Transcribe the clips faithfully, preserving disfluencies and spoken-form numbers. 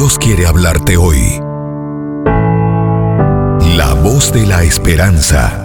Dios quiere hablarte hoy. La voz de la esperanza.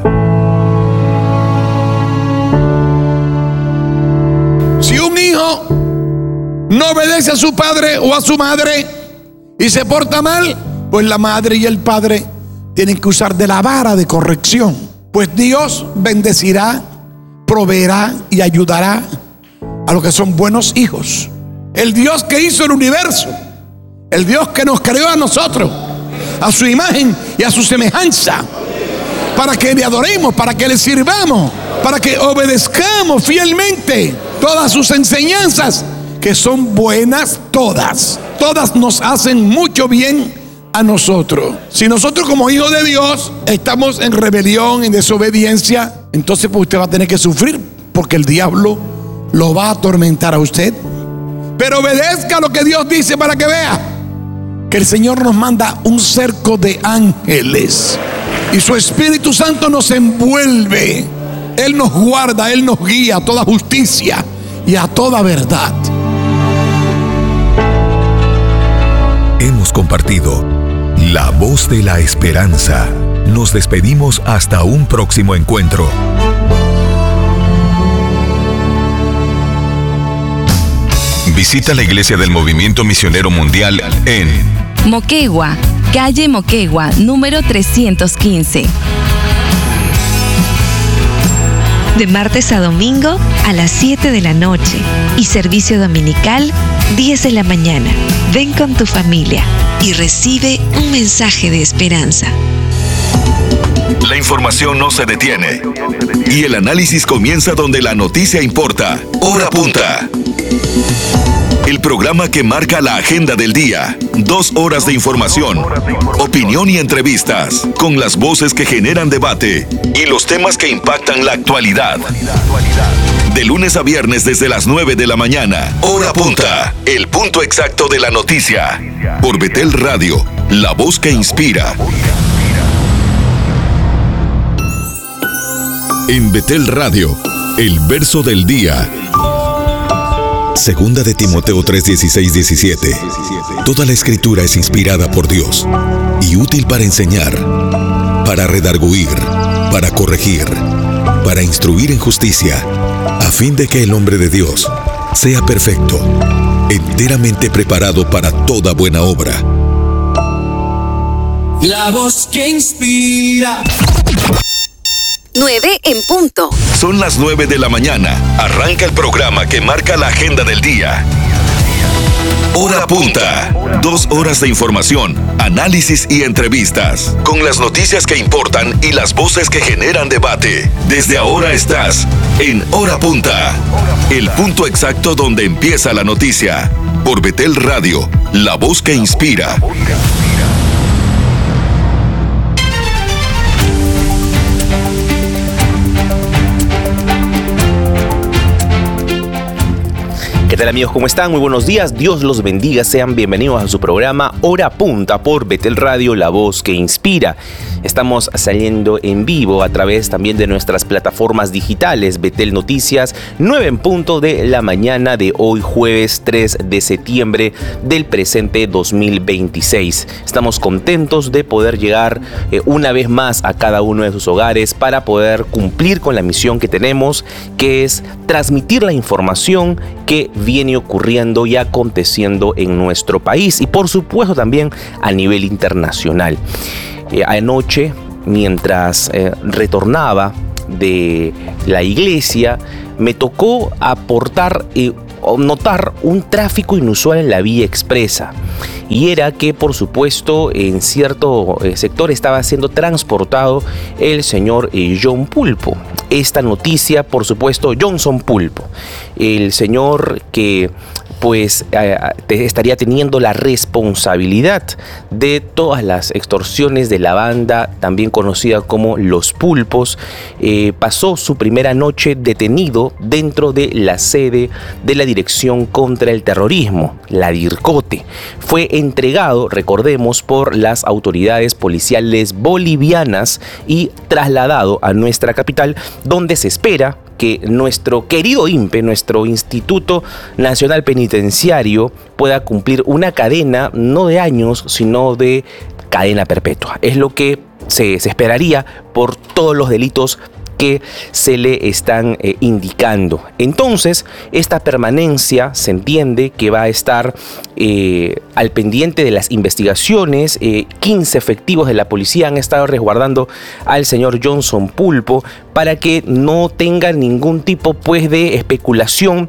Si un hijo no obedece a su padre o a su madre y se porta mal, pues la madre y el padre tienen que usar de la vara de corrección. Pues Dios bendecirá, proveerá y ayudará a los que son buenos hijos. El Dios que hizo el universo, el Dios que nos creó a nosotros a su imagen y a su semejanza, para que le adoremos, para que le sirvamos, para que obedezcamos fielmente todas sus enseñanzas, que son buenas todas. Todas nos hacen mucho bien a nosotros. Si nosotros como hijos de Dios estamos en rebelión, en desobediencia, entonces pues usted va a tener que sufrir, porque el diablo lo va a atormentar a usted. Pero obedezca lo que Dios dice para que vea que el Señor nos manda un cerco de ángeles y su Espíritu Santo nos envuelve. Él nos guarda, Él nos guía a toda justicia y a toda verdad. Hemos compartido La Voz de la Esperanza. Nos despedimos hasta un próximo encuentro. Visita la Iglesia del Movimiento Misionero Mundial en Moquegua, calle Moquegua, número trescientos quince. De martes a domingo a las siete de la noche y servicio dominical diez de la mañana. Ven con tu familia y recibe un mensaje de esperanza. La información no se detiene y el análisis comienza donde la noticia importa. Hora Punta. El programa que marca la agenda del día. Dos horas de información, opinión y entrevistas, con las voces que generan debate y los temas que impactan la actualidad. De lunes a viernes desde las nueve de la mañana. Hora Punta. El punto exacto de la noticia. Por Betel Radio, la voz que inspira. En Betel Radio, el verso del día. Segunda de Timoteo tres, dieciséis, diecisiete. Toda la escritura es inspirada por Dios y útil para enseñar, para redarguir, para corregir, para instruir en justicia, a fin de que el hombre de Dios sea perfecto, enteramente preparado para toda buena obra. La voz que inspira. nueve en punto. Son las nueve de la mañana. Arranca el programa que marca la agenda del día. Hora Punta. Dos horas de información, análisis y entrevistas, con las noticias que importan y las voces que generan debate. Desde ahora estás en Hora Punta. El punto exacto donde empieza la noticia. Por Betel Radio, la voz que inspira. ¿Qué tal, amigos? ¿Cómo están? Muy buenos días. Dios los bendiga. Sean bienvenidos a su programa Hora Punta por Betel Radio, la voz que inspira. Estamos saliendo en vivo a través también de nuestras plataformas digitales. Betel Noticias, nueve en punto de la mañana de hoy, jueves tres de septiembre del presente dos mil veintiséis. Estamos contentos de poder llegar eh, una vez más a cada uno de sus hogares para poder cumplir con la misión que tenemos, que es transmitir la información que viene ocurriendo y aconteciendo en nuestro país y por supuesto también a nivel internacional. Eh, anoche, mientras eh, retornaba de la iglesia, me tocó aportar eh, o notar un tráfico inusual en la vía expresa. Y era que, por supuesto, en cierto eh, sector estaba siendo transportado el señor eh, John Pulpo. Esta noticia, por supuesto, Johnson Pulpo, el señor que pues eh, te estaría teniendo la responsabilidad de todas las extorsiones de la banda, también conocida como Los Pulpos. Eh, pasó su primera noche detenido dentro de la sede de la Dirección contra el Terrorismo, la DIRCOTE. Fue entregado, recordemos, por las autoridades policiales bolivianas y trasladado a nuestra capital, donde se espera que nuestro querido I N P E, nuestro Instituto Nacional Penitenciario, pueda cumplir una cadena no de años, sino de cadena perpetua. Es lo que se, se esperaría por todos los delitos que se le están eh, indicando. Entonces, esta permanencia se entiende que va a estar eh, al pendiente de las investigaciones. eh, quince efectivos de la policía han estado resguardando al señor Johnson Pulpo para que no tenga ningún tipo pues de especulación,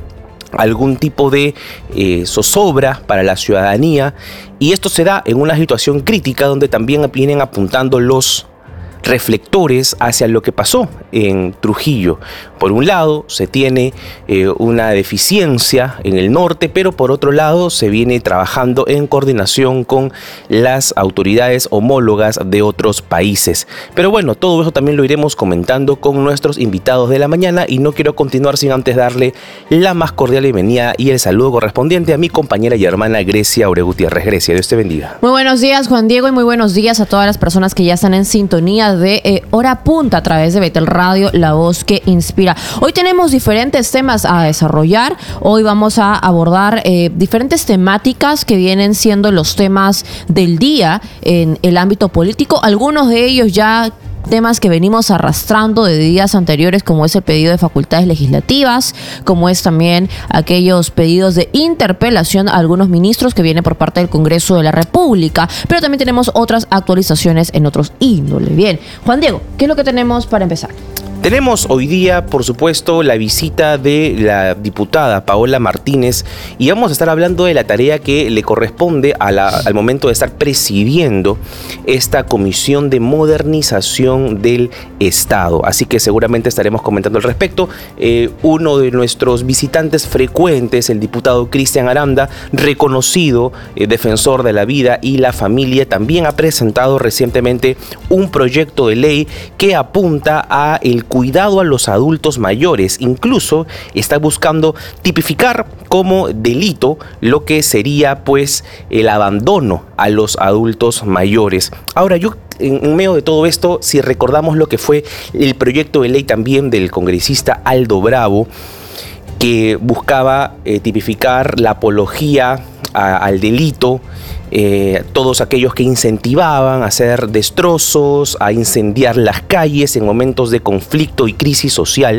algún tipo de eh, zozobra para la ciudadanía, y esto se da en una situación crítica donde también vienen apuntando los reflectores hacia lo que pasó en Trujillo. Por un lado se tiene eh, una deficiencia en el norte, pero por otro lado se viene trabajando en coordinación con las autoridades homólogas de otros países. Pero bueno, todo eso también lo iremos comentando con nuestros invitados de la mañana, y no quiero continuar sin antes darle la más cordial bienvenida y el saludo correspondiente a mi compañera y hermana Grecia Aure Gutiérrez. Grecia, Dios te bendiga. Muy buenos días, Juan Diego, y muy buenos días a todas las personas que ya están en sintonía de eh, Hora Punta a través de Betel Radio, la voz que inspira. Hoy tenemos diferentes temas a desarrollar. Hoy vamos a abordar eh, diferentes temáticas que vienen siendo los temas del día en el ámbito político. Algunos de ellos ya temas que venimos arrastrando de días anteriores, como es el pedido de facultades legislativas, como es también aquellos pedidos de interpelación a algunos ministros que vienen por parte del Congreso de la República, pero también tenemos otras actualizaciones en otros índoles. Bien, Juan Diego, ¿qué es lo que tenemos para empezar? Tenemos hoy día, por supuesto, la visita de la diputada Paola Martínez, y vamos a estar hablando de la tarea que le corresponde a la, al momento de estar presidiendo esta Comisión de Modernización del Estado. Así que seguramente estaremos comentando al respecto. Eh, uno de nuestros visitantes frecuentes, el diputado Cristian Aranda, reconocido eh, defensor de la vida y la familia, también ha presentado recientemente un proyecto de ley que apunta a el cuidado a los adultos mayores. Incluso está buscando tipificar como delito lo que sería pues el abandono a los adultos mayores. Ahora, yo en medio de todo esto, si recordamos lo que fue el proyecto de ley también del congresista Aldo Bravo, que buscaba eh, tipificar la apología a, al delito, Eh, todos aquellos que incentivaban a hacer destrozos, a incendiar las calles en momentos de conflicto y crisis social.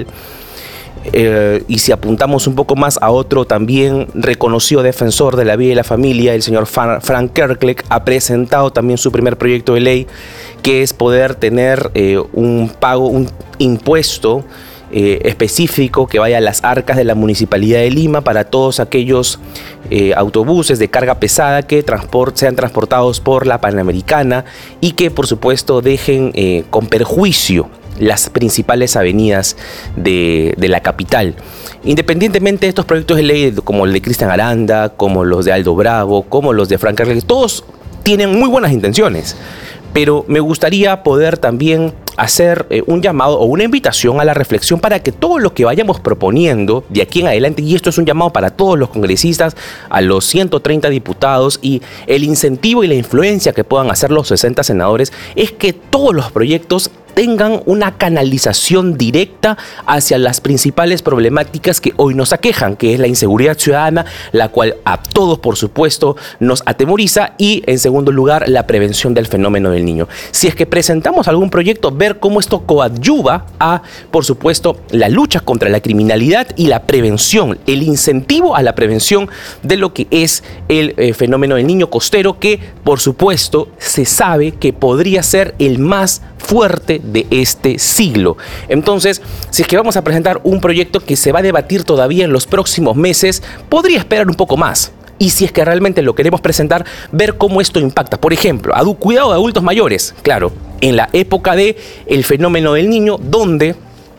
Eh, y si apuntamos un poco más a otro también reconocido defensor de la vida y la familia, el señor Frank Kerkleck, ha presentado también su primer proyecto de ley, que es poder tener eh, un pago, un impuesto Eh, específico que vaya a las arcas de la Municipalidad de Lima para todos aquellos eh, autobuses de carga pesada que transport, sean transportados por la Panamericana y que por supuesto dejen eh, con perjuicio las principales avenidas de, de la capital. Independientemente de estos proyectos de ley como el de Cristian Aranda, como los de Aldo Bravo, como los de Frank Kerkleck, todos tienen muy buenas intenciones, pero me gustaría poder también hacer eh, un llamado o una invitación a la reflexión para que todo lo que vayamos proponiendo de aquí en adelante, y esto es un llamado para todos los congresistas, a los ciento treinta diputados, y el incentivo y la influencia que puedan hacer los sesenta senadores, es que todos los proyectos tengan una canalización directa hacia las principales problemáticas que hoy nos aquejan, que es la inseguridad ciudadana, la cual a todos, por supuesto, nos atemoriza, y en segundo lugar, la prevención del fenómeno del niño. Si es que presentamos algún proyecto, ver cómo esto coadyuva a, por supuesto, la lucha contra la criminalidad y la prevención, el incentivo a la prevención de lo que es el eh, fenómeno del niño costero, que, por supuesto, se sabe que podría ser el más fuerte de este siglo. Entonces, si es que vamos a presentar un proyecto que se va a debatir todavía en los próximos meses, podría esperar un poco más. Y si es que realmente lo queremos presentar, ver cómo esto impacta. Por ejemplo, cuidado de adultos mayores. Claro, en la época de el fenómeno del niño, donde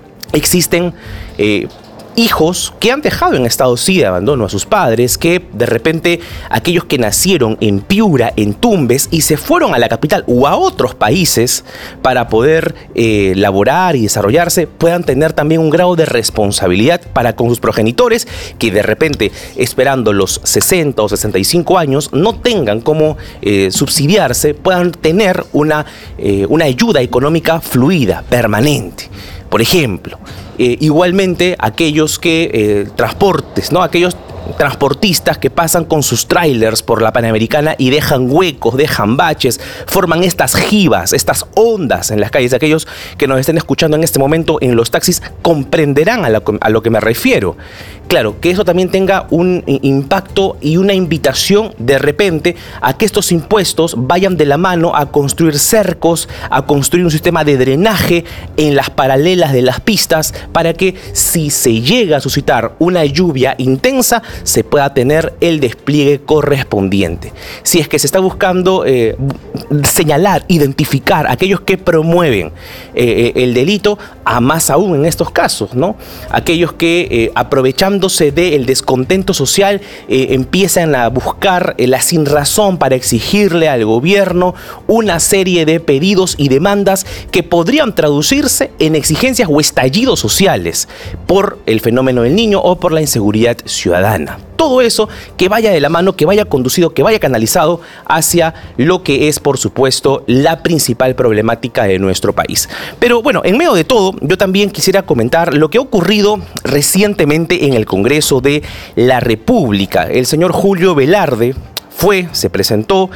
existen eh, hijos que han dejado en estado sí de abandono a sus padres, que de repente aquellos que nacieron en Piura, en Tumbes, y se fueron a la capital o a otros países para poder eh, laborar y desarrollarse, puedan tener también un grado de responsabilidad para con sus progenitores, que de repente, esperando los sesenta o sesenta y cinco años, no tengan cómo eh, subsidiarse, puedan tener una, eh, una ayuda económica fluida, permanente. Por ejemplo, eh, igualmente aquellos que eh, transportes, ¿no? Aquellos transportistas que pasan con sus trailers por la Panamericana y dejan huecos, dejan baches, forman estas jibas, estas ondas en las calles. Aquellos que nos estén escuchando en este momento en los taxis comprenderán a lo, a lo que me refiero. Claro, que eso también tenga un impacto y una invitación de repente a que estos impuestos vayan de la mano a construir cercos, a construir un sistema de drenaje en las paralelas de las pistas para que si se llega a suscitar una lluvia intensa se pueda tener el despliegue correspondiente. Si es que se está buscando eh, señalar, identificar a aquellos que promueven eh, el delito, a más aún en estos casos, ¿no? Aquellos que eh, aprovechando del descontento social eh, empiezan a buscar eh, la sinrazón para exigirle al gobierno una serie de pedidos y demandas que podrían traducirse en exigencias o estallidos sociales por el fenómeno del niño o por la inseguridad ciudadana. Todo eso que vaya de la mano, que vaya conducido, que vaya canalizado hacia lo que es, por supuesto, la principal problemática de nuestro país. Pero bueno, en medio de todo, yo también quisiera comentar lo que ha ocurrido recientemente en el Congreso de la República. El señor Julio Velarde fue, se presentó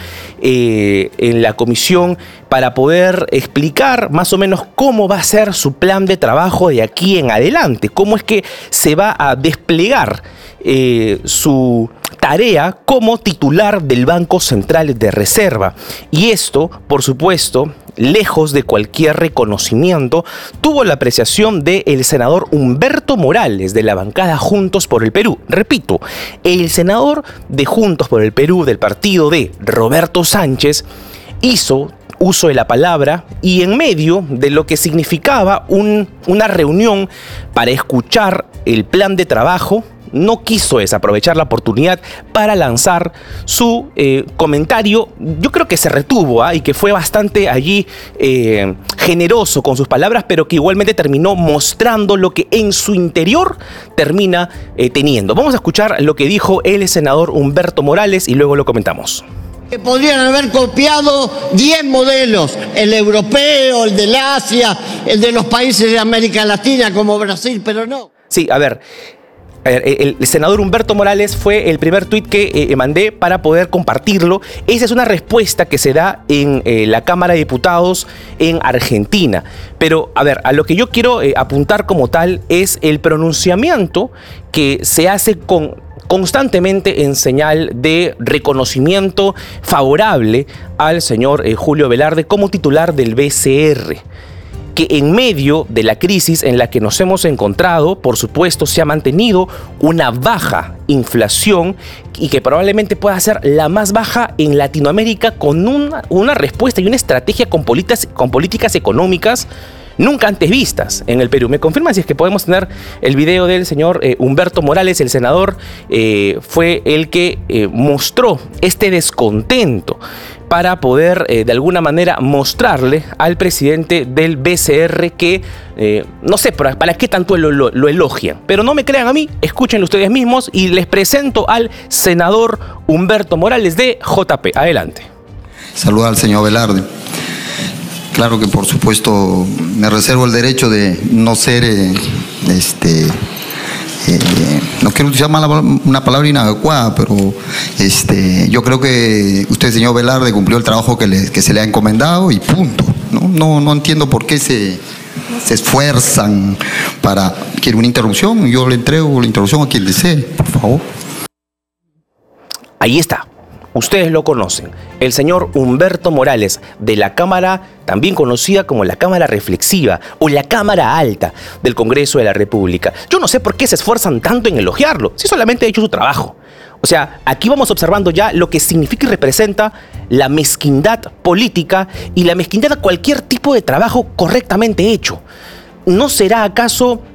eh, en la comisión para poder explicar más o menos cómo va a ser su plan de trabajo de aquí en adelante, cómo es que se va a desplegar eh, su tarea como titular del Banco Central de Reserva. Y esto, por supuesto, lejos de cualquier reconocimiento, tuvo la apreciación del senador Humberto Morales de la bancada Juntos por el Perú. Repito, el senador de Juntos por el Perú del partido de Roberto Sánchez hizo uso de la palabra y en medio de lo que significaba un, una reunión para escuchar el plan de trabajo, no quiso desaprovechar la oportunidad para lanzar su eh, comentario. Yo creo que se retuvo ¿eh? y que fue bastante allí eh, generoso con sus palabras, pero que igualmente terminó mostrando lo que en su interior termina eh, teniendo. Vamos a escuchar lo que dijo el senador Humberto Morales y luego lo comentamos. Que podrían haber copiado diez modelos, el europeo, el del Asia, el de los países de América Latina como Brasil, pero no. Sí, a ver... El, el senador Humberto Morales fue el primer tuit que eh, mandé para poder compartirlo. Esa es una respuesta que se da en eh, la Cámara de Diputados en Argentina. Pero, a ver, a lo que yo quiero eh, apuntar como tal es el pronunciamiento que se hace con... constantemente en señal de reconocimiento favorable al señor eh, Julio Velarde como titular del B C R, que en medio de la crisis en la que nos hemos encontrado, por supuesto, se ha mantenido una baja inflación y que probablemente pueda ser la más baja en Latinoamérica, con una, una respuesta y una estrategia con políticas, con políticas económicas nunca antes vistas en el Perú. ¿Me confirman si es que podemos tener el video del señor eh, Humberto Morales, el senador? Eh, fue el que eh, mostró este descontento para poder eh, de alguna manera mostrarle al presidente del B C R que, eh, no sé para, para qué tanto lo, lo, lo elogian, pero no me crean a mí, escúchenlo ustedes mismos y les presento al senador Humberto Morales de J P. Adelante. Saluda al señor Velarde. Claro que por supuesto me reservo el derecho de no ser, eh, este, eh, no quiero utilizar una palabra inadecuada, pero este, yo creo que usted, señor Velarde, cumplió el trabajo que, le, que se le ha encomendado y punto. No, no, no entiendo por qué se, se esfuerzan para... ¿Quiere una interrupción? Yo le entrego la interrupción a quien desee, por favor. Ahí está. Ustedes lo conocen, el señor Humberto Morales, de la Cámara, también conocida como la Cámara Reflexiva o la Cámara Alta del Congreso de la República. Yo no sé por qué se esfuerzan tanto en elogiarlo, si solamente ha hecho su trabajo. O sea, aquí vamos observando ya lo que significa y representa la mezquindad política y la mezquindad a cualquier tipo de trabajo correctamente hecho. ¿No será acaso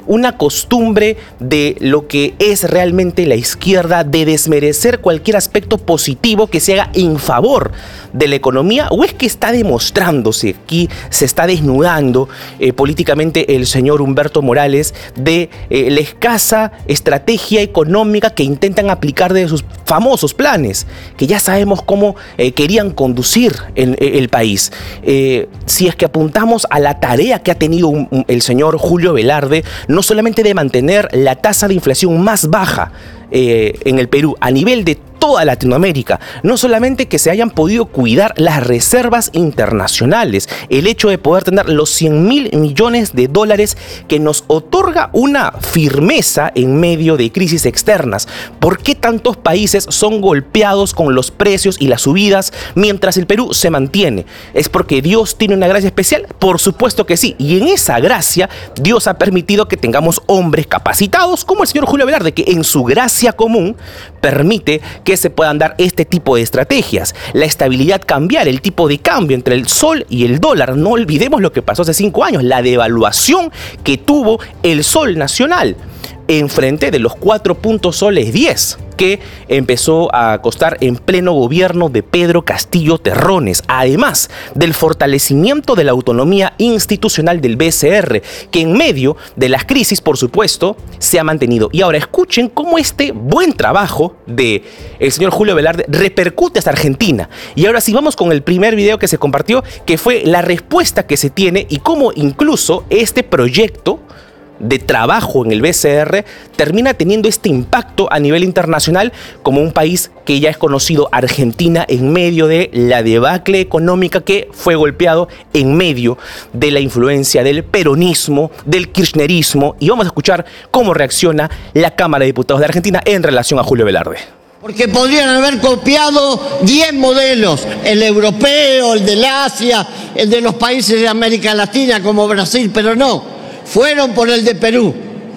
una costumbre de lo que es realmente la izquierda de desmerecer cualquier aspecto positivo que se haga en favor de la economía, o es que está demostrándose aquí, se está desnudando eh, políticamente el señor Humberto Morales de eh, la escasa estrategia económica que intentan aplicar de sus famosos planes, que ya sabemos cómo eh, querían conducir el, el país. Eh, si es que apuntamos a la tarea que ha tenido un, un, el señor Julio Velarde, no solamente de mantener la tasa de inflación más baja eh, en el Perú a nivel de toda Latinoamérica, no solamente que se hayan podido cuidar las reservas internacionales, el hecho de poder tener los cien mil millones de dólares que nos otorga una firmeza en medio de crisis externas. ¿Por qué tantos países son golpeados con los precios y las subidas mientras el Perú se mantiene? ¿Es porque Dios tiene una gracia especial? Por supuesto que sí, y en esa gracia Dios ha permitido que tengamos hombres capacitados como el señor Julio Velarde, que en su gracia común permite que se puedan dar este tipo de estrategias. La estabilidad cambiar, el tipo de cambio entre el sol y el dólar. No olvidemos lo que pasó hace cinco años, la devaluación que tuvo el sol nacional en frente de los cuatro puntos soles diez que empezó a costar en pleno gobierno de Pedro Castillo Terrones, además del fortalecimiento de la autonomía institucional del B C R, que en medio de las crisis, por supuesto, se ha mantenido. Y ahora escuchen cómo este buen trabajo de el señor Julio Velarde repercute hasta Argentina. Y ahora sí vamos con el primer video que se compartió, que fue la respuesta que se tiene y cómo incluso este proyecto de trabajo en el B C R termina teniendo este impacto a nivel internacional como un país que ya es conocido, Argentina, en medio de la debacle económica que fue golpeado en medio de la influencia del peronismo, del kirchnerismo, y vamos a escuchar cómo reacciona la Cámara de Diputados de Argentina en relación a Julio Velarde. Porque podrían haber copiado diez modelos, el europeo, el del Asia, el de los países de América Latina como Brasil, pero no. Fueron por el de Perú.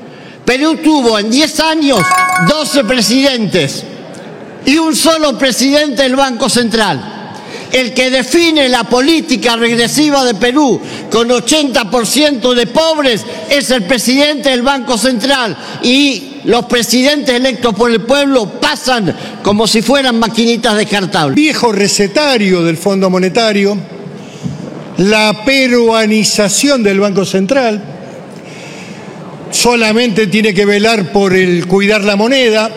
Perú tuvo en diez años doce presidentes y un solo presidente del Banco Central. El que define la política regresiva de Perú con ochenta por ciento de pobres es el presidente del Banco Central, y los presidentes electos por el pueblo pasan como si fueran maquinitas descartables. Viejo recetario del Fondo Monetario, la peruanización del Banco Central. Solamente tiene que velar por el cuidar la moneda.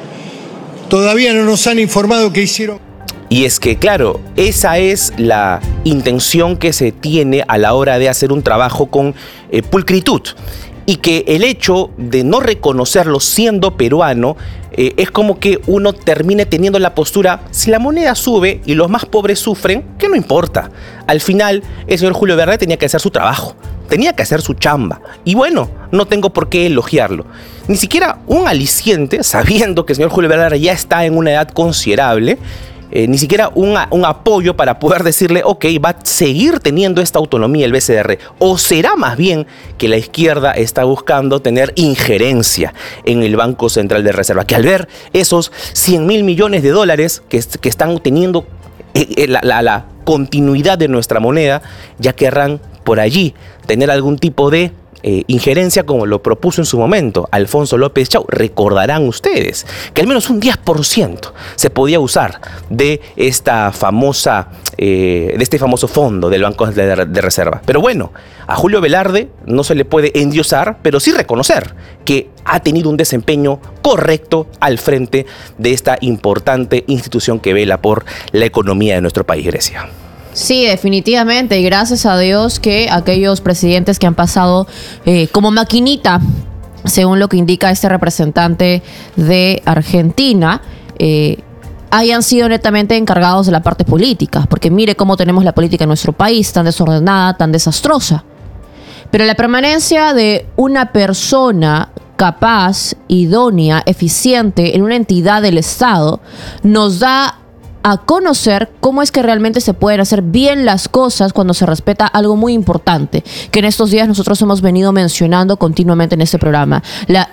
Todavía no nos han informado qué hicieron. Y es que, claro, esa es la intención que se tiene a la hora de hacer un trabajo con eh, pulcritud. Y que el hecho de no reconocerlo siendo peruano eh, es como que uno termine teniendo la postura, si la moneda sube y los más pobres sufren, que no importa. Al final, el señor Julio Velarde tenía que hacer su trabajo, tenía que hacer su chamba. Y bueno, no tengo por qué elogiarlo. Ni siquiera un aliciente, sabiendo que el señor Julio Velarde ya está en una edad considerable, Eh, ni siquiera un, un apoyo para poder decirle, ok, va a seguir teniendo esta autonomía el B C R, o será más bien que la izquierda está buscando tener injerencia en el Banco Central de Reserva, que al ver esos cien mil millones de dólares que, que están teniendo eh, la, la, la continuidad de nuestra moneda, ya querrán por allí tener algún tipo de Eh, injerencia, como lo propuso en su momento Alfonso López Chau. Recordarán ustedes que al menos un diez por ciento se podía usar de esta famosa eh, de este famoso fondo del Banco de, de Reserva. Pero bueno, a Julio Velarde no se le puede endiosar, pero sí reconocer que ha tenido un desempeño correcto al frente de esta importante institución que vela por la economía de nuestro país, Grecia. Sí, definitivamente, y gracias a Dios que aquellos presidentes que han pasado eh, como maquinita, según lo que indica este representante de Argentina, eh, hayan sido netamente encargados de la parte política, porque mire cómo tenemos la política en nuestro país, tan desordenada, tan desastrosa. Pero la permanencia de una persona capaz, idónea, eficiente en una entidad del Estado nos da a conocer cómo es que realmente se pueden hacer bien las cosas cuando se respeta algo muy importante, que en estos días nosotros hemos venido mencionando continuamente en este programa: la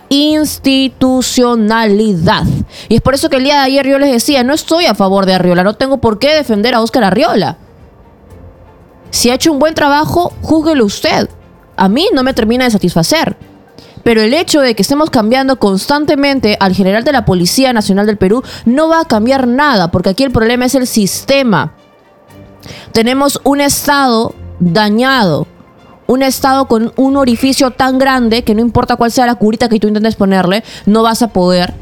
institucionalidad. Y es por eso que el día de ayer yo les decía, no estoy a favor de Arriola, no tengo por qué defender a Óscar Arriola. Si ha hecho un buen trabajo, júzguelo usted. A mí no me termina de satisfacer. Pero el hecho de que estemos cambiando constantemente al general de la Policía Nacional del Perú no va a cambiar nada, porque aquí el problema es el sistema. Tenemos un Estado dañado, un Estado con un orificio tan grande que no importa cuál sea la curita que tú intentes ponerle, no vas a poder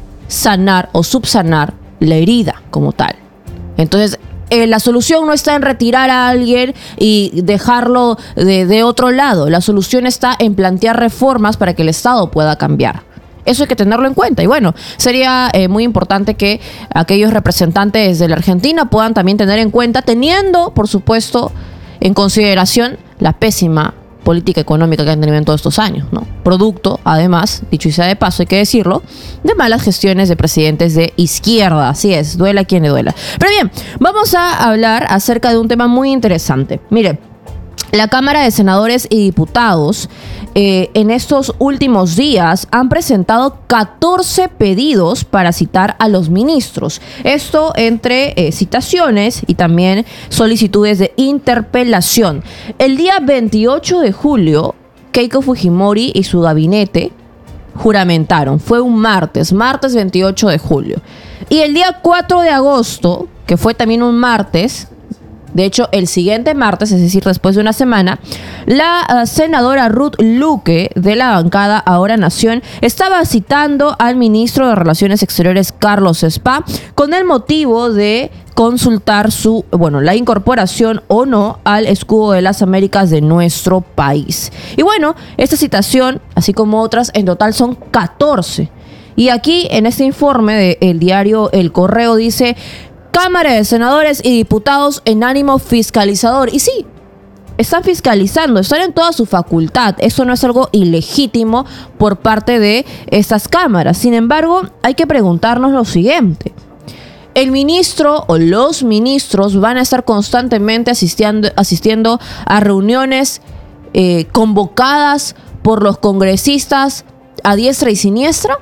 sanar o subsanar la herida como tal. Entonces, eh, la solución no está en retirar a alguien y dejarlo de, de otro lado. La solución está en plantear reformas para que el Estado pueda cambiar. Eso hay que tenerlo en cuenta. Y bueno, sería eh, muy importante que aquellos representantes de la Argentina puedan también tener en cuenta, teniendo, por supuesto, en consideración la pésima política económica que han tenido en todos estos años, ¿no? Producto, además, dicho y sea de paso, hay que decirlo, de malas gestiones de presidentes de izquierda. Así es, duela a quien le duela. Pero bien, vamos a hablar acerca de un tema muy interesante. Mire, la Cámara de Senadores y Diputados eh, en estos últimos días han presentado catorce pedidos para citar a los ministros. Esto entre eh, citaciones y también solicitudes de interpelación. El día veintiocho de julio, Keiko Fujimori y su gabinete juramentaron. Fue un martes, martes veintiocho de julio. Y el día cuatro de agosto, que fue también un martes, de hecho, el siguiente martes, es decir, después de una semana, la uh, senadora Ruth Luque, de la bancada Ahora Nación, estaba citando al ministro de Relaciones Exteriores, Carlos Spa, con el motivo de consultar su, bueno, la incorporación o no al escudo de las Américas de nuestro país. Y bueno, esta citación, así como otras, en total son catorce. Y aquí, en este informe del diario El Correo, dice: Cámara de Senadores y Diputados en ánimo fiscalizador. Y sí, están fiscalizando, están en toda su facultad. Eso no es algo ilegítimo por parte de estas cámaras. Sin embargo, hay que preguntarnos lo siguiente. El ministro o los ministros van a estar constantemente asistiendo, asistiendo a reuniones eh, convocadas por los congresistas a diestra y siniestra.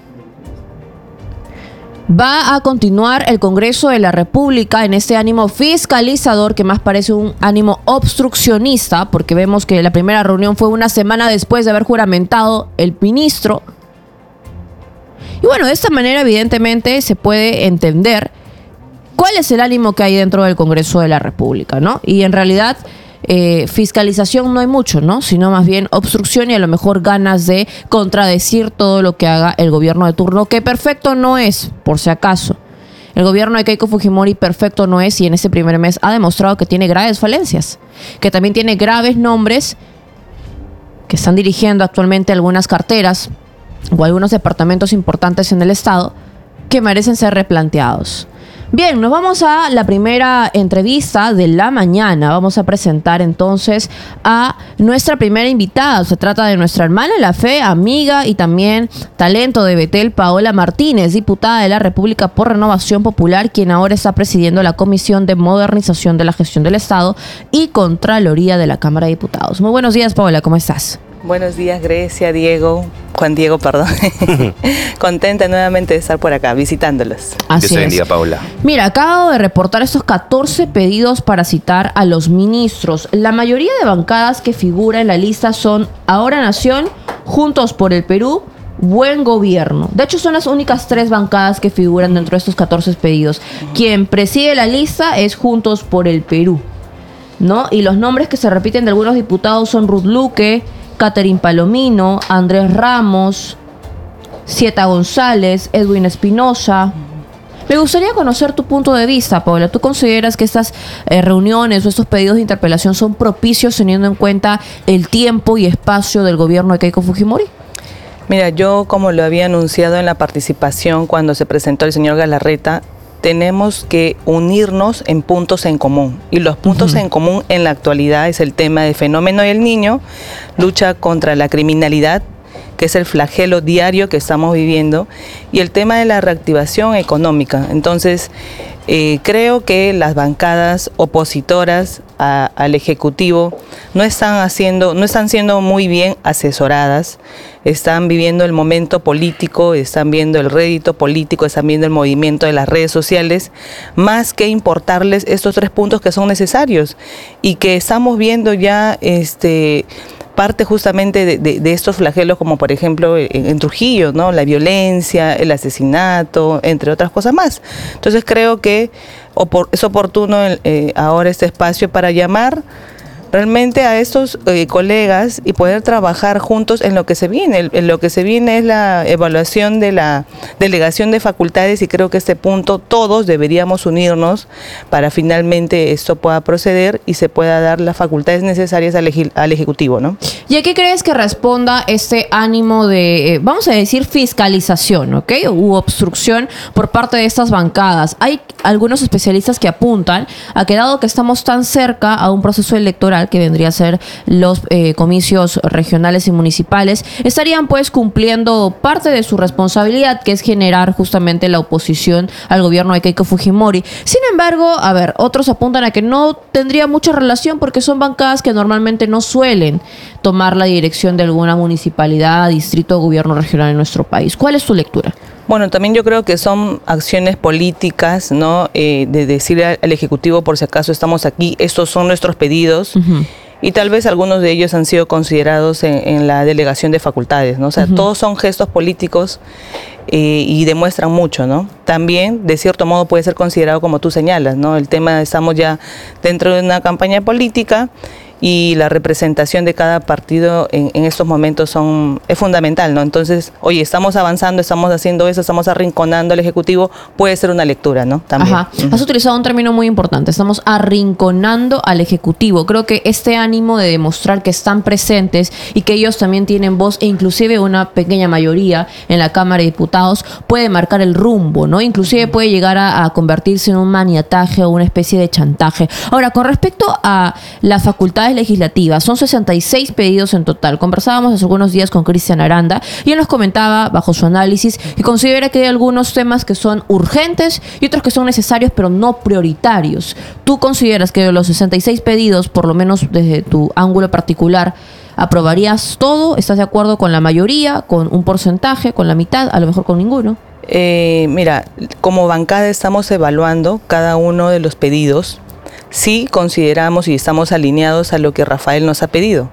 Va a continuar el Congreso de la República en este ánimo fiscalizador que más parece un ánimo obstruccionista, porque vemos que la primera reunión fue una semana después de haber juramentado el ministro. Y bueno, de esta manera evidentemente se puede entender cuál es el ánimo que hay dentro del Congreso de la República, ¿no? Y en realidad Eh, fiscalización no hay mucho, ¿no? Sino más bien obstrucción y a lo mejor ganas de contradecir todo lo que haga el gobierno de turno, que perfecto no es, por si acaso. El gobierno de Keiko Fujimori perfecto no es, y en este primer mes ha demostrado que tiene graves falencias, que también tiene graves nombres que están dirigiendo actualmente algunas carteras o algunos departamentos importantes en el Estado que merecen ser replanteados. Bien, nos vamos a la primera entrevista de la mañana. Vamos a presentar entonces a nuestra primera invitada. Se trata de nuestra hermana en la fe, amiga y también talento de Betel, Paola Martínez, diputada de la República por Renovación Popular, quien ahora está presidiendo la Comisión de Modernización de la Gestión del Estado y Contraloría de la Cámara de Diputados. Muy buenos días, Paola, ¿cómo estás? Buenos días, Grecia, Diego, Juan Diego, perdón. Contenta nuevamente de estar por acá, visitándolos. Así Dios te bendiga, Paola. Mira, acabo de reportar estos catorce pedidos para citar a los ministros. La mayoría de bancadas que figura en la lista son Ahora Nación, Juntos por el Perú, Buen Gobierno. De hecho, son las únicas tres bancadas que figuran dentro de estos catorce pedidos. Quien preside la lista es Juntos por el Perú, ¿no? Y los nombres que se repiten de algunos diputados son Ruth Luque, Catherine Palomino, Andrés Ramos, Cieta González, Edwin Espinosa. Me gustaría conocer tu punto de vista, Paola. ¿Tú consideras que estas eh, reuniones o estos pedidos de interpelación son propicios teniendo en cuenta el tiempo y espacio del gobierno de Keiko Fujimori? Mira, yo como lo había anunciado en la participación cuando se presentó el señor Galarreta, tenemos que unirnos en puntos en común. Y los puntos uh-huh. en común en la actualidad es el tema del fenómeno del niño, lucha contra la criminalidad, que es el flagelo diario que estamos viviendo, y el tema de la reactivación económica. Entonces, eh, creo que las bancadas opositoras a, al Ejecutivo no están haciendo, no están siendo muy bien asesoradas, están viviendo el momento político, están viendo el rédito político, están viendo el movimiento de las redes sociales, más que importarles estos tres puntos que son necesarios y que estamos viendo ya este parte justamente de, de, de estos flagelos, como por ejemplo en, en Trujillo, ¿no? La violencia, el asesinato, entre otras cosas más. Entonces creo que opor- es oportuno eh, ahora este espacio para llamar realmente a estos eh, colegas y poder trabajar juntos en lo que se viene. En lo que se viene es la evaluación de la delegación de facultades, y creo que a este punto todos deberíamos unirnos para finalmente esto pueda proceder y se pueda dar las facultades necesarias al, al Ejecutivo, ¿no? ¿Y a qué crees que responda este ánimo de, eh, vamos a decir, fiscalización, ¿ok? U obstrucción por parte de estas bancadas? Hay algunos especialistas que apuntan a que, dado que estamos tan cerca a un proceso electoral que vendría a ser los eh, comicios regionales y municipales, estarían pues cumpliendo parte de su responsabilidad, que es generar justamente la oposición al gobierno de Keiko Fujimori. Sin embargo, a ver, otros apuntan a que no tendría mucha relación porque son bancadas que normalmente no suelen tomar la dirección de alguna municipalidad, distrito o gobierno regional en nuestro país. ¿Cuál es tu lectura? Bueno, también yo creo que son acciones políticas, ¿no? Eh, de decirle al, al Ejecutivo, por si acaso estamos aquí, estos son nuestros pedidos. Uh-huh. Y tal vez algunos de ellos han sido considerados en, en la delegación de facultades, ¿no? O sea, uh-huh. todos son gestos políticos eh, y demuestran mucho, ¿no? También, de cierto modo, puede ser considerado como tú señalas, ¿no? El tema, estamos ya dentro de una campaña política y la representación de cada partido en, en estos momentos son es fundamental, ¿no? Entonces, oye, estamos avanzando, estamos haciendo eso, estamos arrinconando al Ejecutivo, puede ser una lectura, ¿no? También. Ajá. Uh-huh. Has utilizado un término muy importante, estamos arrinconando al Ejecutivo. Creo que este ánimo de demostrar que están presentes y que ellos también tienen voz, e inclusive una pequeña mayoría en la Cámara de Diputados, puede marcar el rumbo, ¿no? Inclusive puede llegar a, a convertirse en un maniataje o una especie de chantaje. Ahora, con respecto a las facultades legislativas, son sesenta y seis pedidos en total. Conversábamos hace algunos días con Cristian Aranda y él nos comentaba, bajo su análisis, que considera que hay algunos temas que son urgentes y otros que son necesarios pero no prioritarios. ¿Tú consideras que de los sesenta y seis pedidos, por lo menos desde tu ángulo particular, aprobarías todo? ¿Estás de acuerdo con la mayoría, con un porcentaje, con la mitad, a lo mejor con ninguno? Eh, mira, como bancada estamos evaluando cada uno de los pedidos. Sí consideramos y estamos alineados a lo que Rafael nos ha pedido.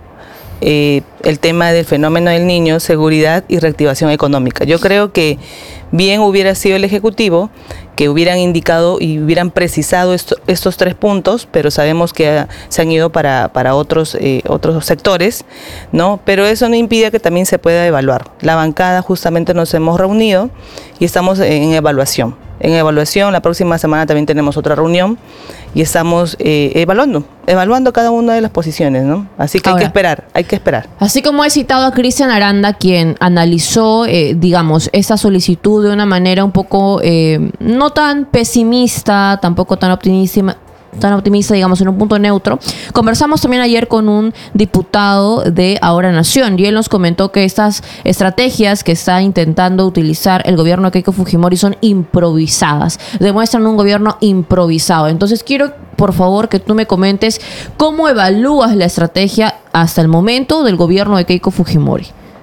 Eh, el tema del fenómeno del niño, seguridad y reactivación económica. Yo creo que bien hubiera sido el Ejecutivo que hubieran indicado y hubieran precisado esto, estos tres puntos, pero sabemos que ha, se han ido para, para otros, eh, otros sectores, ¿no? Pero eso no impide que también se pueda evaluar. La bancada justamente nos hemos reunido y estamos en evaluación. En evaluación, la próxima semana también tenemos otra reunión y estamos eh, evaluando, evaluando cada una de las posiciones, ¿no? Así que Ahora, hay que esperar, hay que esperar. Así como he citado a Cristian Aranda, quien analizó, eh, digamos, esta solicitud de una manera un poco eh, no tan pesimista, tampoco tan optimista, tan optimista, digamos, en un punto neutro. Conversamos también ayer con un diputado de Ahora Nación y él nos comentó que estas estrategias que está intentando utilizar el gobierno de Keiko Fujimori son improvisadas, demuestran un gobierno improvisado. Entonces quiero, por favor, que tú me comentes cómo evalúas la estrategia hasta el momento del gobierno de Keiko Fujimori.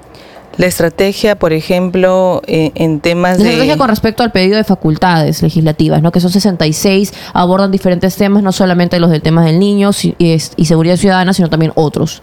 La estrategia, por ejemplo, eh, en temas de... La estrategia con respecto al pedido de facultades legislativas, ¿no? Que son sesenta y seis, abordan diferentes temas, no solamente los del tema del niño y, y seguridad ciudadana, sino también otros.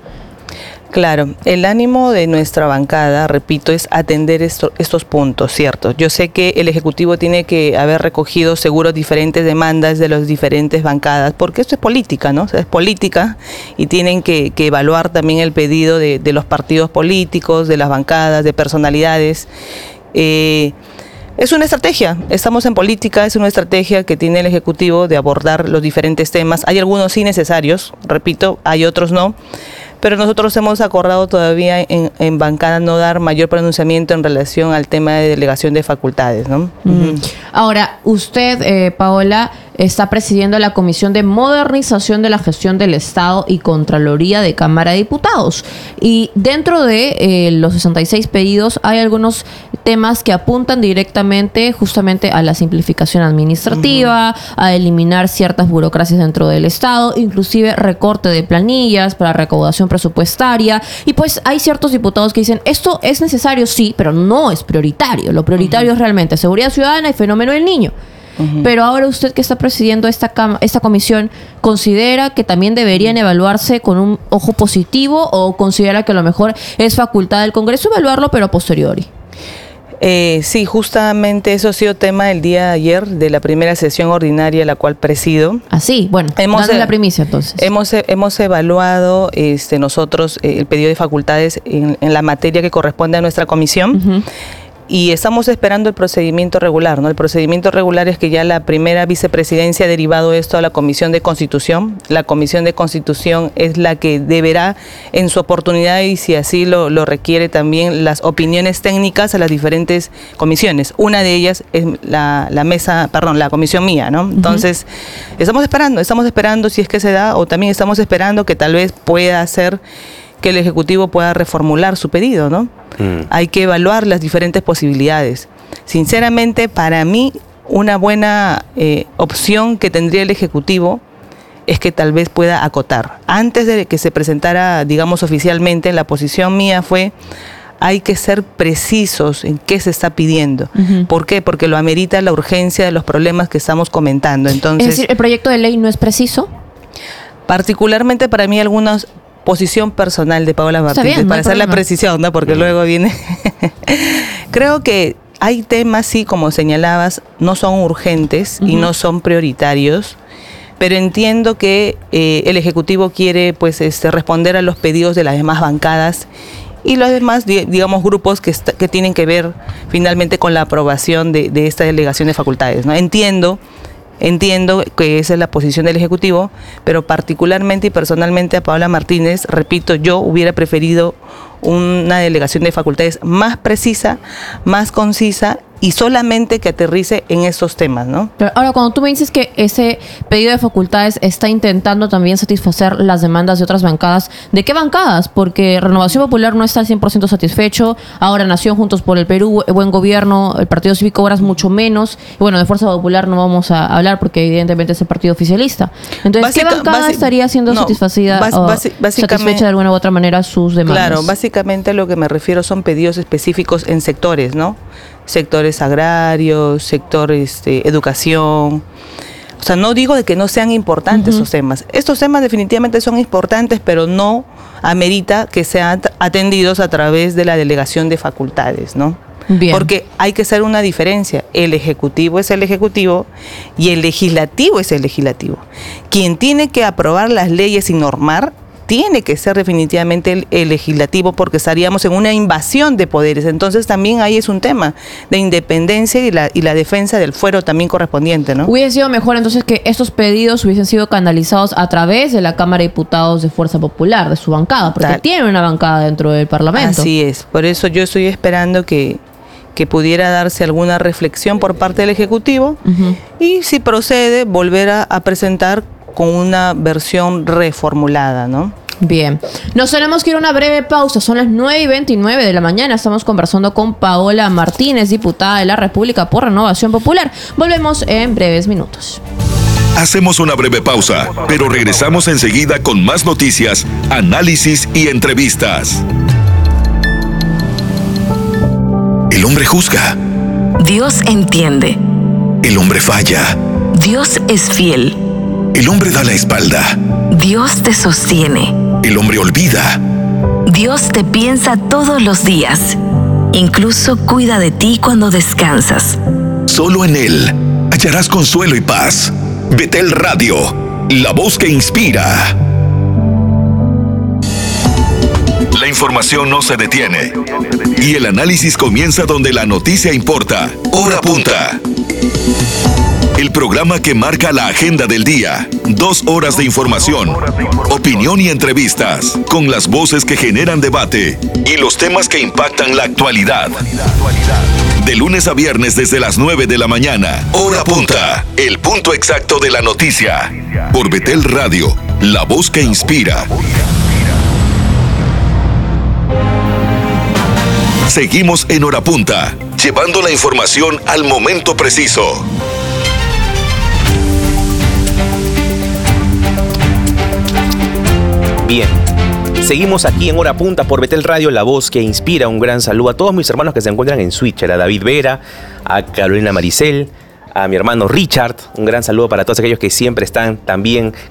Claro, el ánimo de nuestra bancada, repito, es atender esto, estos puntos, ¿cierto? Yo sé que el Ejecutivo tiene que haber recogido seguro diferentes demandas de las diferentes bancadas, porque esto es política, ¿no? O sea, es política y tienen que, que evaluar también el pedido de, de los partidos políticos, de las bancadas, de personalidades. Eh, Es una estrategia, estamos en política, es una estrategia que tiene el Ejecutivo de abordar los diferentes temas. Hay algunos sí necesarios, repito, hay otros no, pero nosotros hemos acordado todavía en, en bancada no dar mayor pronunciamiento en relación al tema de delegación de facultades, ¿no? Mm. Uh-huh. Ahora, usted, eh, Paola, está presidiendo la Comisión de Modernización de la Gestión del Estado y Contraloría de Cámara de Diputados. Y dentro de eh, los sesenta y seis pedidos hay algunos temas que apuntan directamente justamente a la simplificación administrativa, uh-huh. a eliminar ciertas burocracias dentro del Estado, inclusive recorte de planillas para recaudación presupuestaria. Y pues hay ciertos diputados que dicen, esto es necesario, sí, pero no es prioritario. Lo prioritario uh-huh. es realmente seguridad ciudadana y fenómeno del niño. Uh-huh. Pero ahora usted que está presidiendo esta, cam- esta comisión, ¿considera que también deberían evaluarse con un ojo positivo o considera que a lo mejor es facultad del Congreso evaluarlo, pero a posteriori? Eh, sí, justamente eso ha sido tema el día de ayer de la primera sesión ordinaria, la cual presido. Ah, sí, bueno, hemos dando la primicia entonces. Hemos, hemos evaluado este, nosotros eh, el pedido de facultades en, en la materia que corresponde a nuestra comisión. Uh-huh. Y estamos esperando el procedimiento regular, ¿no? El procedimiento regular es que ya la primera vicepresidencia ha derivado esto a la Comisión de Constitución. La Comisión de Constitución es la que deberá, en su oportunidad y si así lo, lo requiere también, las opiniones técnicas a las diferentes comisiones. Una de ellas es la, la mesa, perdón, la comisión mía, ¿no? Entonces, uh-huh. estamos esperando, estamos esperando si es que se da, o también estamos esperando que tal vez pueda ser que el Ejecutivo pueda reformular su pedido, ¿no? Mm. Hay que evaluar las diferentes posibilidades. Sinceramente, para mí, una buena eh, opción que tendría el Ejecutivo es que tal vez pueda acotar. Antes de que se presentara, digamos, oficialmente, la posición mía fue: hay que ser precisos en qué se está pidiendo. Uh-huh. ¿Por qué? Porque lo amerita la urgencia de los problemas que estamos comentando. Entonces, es decir, ¿el proyecto de ley no es preciso? Particularmente para mí, algunas posición personal de Paola Martínez, bien, no para hacer problema. La precisión, ¿no? Porque uh-huh. luego viene... Creo que hay temas, sí, como señalabas, no son urgentes uh-huh. y no son prioritarios, pero entiendo que eh, el Ejecutivo quiere, pues, este, responder a los pedidos de las demás bancadas y los demás, digamos, grupos que, est- que tienen que ver finalmente con la aprobación de, de esta delegación de facultades, ¿no? Entiendo Entiendo que esa es la posición del Ejecutivo, pero particularmente y personalmente a Paola Martínez, repito, yo hubiera preferido una delegación de facultades más precisa, más concisa y solamente que aterrice en esos temas, ¿no? Pero ahora, cuando tú me dices que ese pedido de facultades está intentando también satisfacer las demandas de otras bancadas, ¿de qué bancadas? Porque Renovación Popular no está al cien por ciento satisfecho, ahora Nación, Juntos por el Perú, Buen Gobierno, el Partido Cívico Obras mucho menos, y bueno, de Fuerza Popular no vamos a hablar porque evidentemente es el partido oficialista. Entonces, Básica, ¿qué bancada basi- estaría siendo no, satisfacida bas- o basi- satisfecha de alguna u otra manera sus demandas? Claro, básicamente a lo que me refiero son pedidos específicos en sectores, ¿no? Sectores agrarios, sector este, educación. O sea, no digo de que no sean importantes uh-huh. esos temas. Estos temas definitivamente son importantes, pero no amerita que sean atendidos a través de la delegación de facultades, ¿no? Bien. Porque hay que hacer una diferencia. El Ejecutivo es el Ejecutivo y el Legislativo es el Legislativo. Quien tiene que aprobar las leyes y normar tiene que ser definitivamente el, el legislativo, porque estaríamos en una invasión de poderes. Entonces también ahí es un tema de independencia y la, y la defensa del fuero también correspondiente, ¿no? Hubiese sido mejor entonces que estos pedidos hubiesen sido canalizados a través de la Cámara de Diputados de Fuerza Popular, de su bancada, porque Tal. tienen una bancada dentro del Parlamento. Así es, por eso yo estoy esperando que, que pudiera darse alguna reflexión por parte del Ejecutivo uh-huh. y si procede, volver a, a presentar con una versión reformulada, ¿no? Bien, nos tenemos que ir a una breve pausa, son las nueve y veintinueve de la mañana, estamos conversando con Paola Martínez, diputada de la República por Renovación Popular. Volvemos en breves minutos. Hacemos una breve pausa, pero regresamos enseguida con más noticias, análisis y entrevistas. El hombre juzga. Dios entiende. El hombre falla. Dios es fiel. El hombre da la espalda. Dios te sostiene. El hombre olvida. Dios te piensa todos los días. Incluso cuida de ti cuando descansas. Solo en Él hallarás consuelo y paz. Betel Radio, la voz que inspira. La información no se detiene y el análisis comienza donde la noticia importa. Hora punta. El programa que marca la agenda del día. Dos horas de información, opinión y entrevistas, con las voces que generan debate y los temas que impactan la actualidad. De lunes a viernes desde las nueve de la mañana. Hora punta. El punto exacto de la noticia. Por Betel Radio, la voz que inspira. Seguimos en Hora Punta, llevando la información al momento preciso. Bien, seguimos aquí en Hora Punta por Betel Radio, la voz que inspira. Un gran saludo a todos mis hermanos que se encuentran en Switch, a David Vera, a Carolina Maricel, a mi hermano Richard. Un gran saludo para todos aquellos que siempre están también